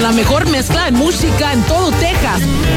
la mejor mezcla de música en todo Texas.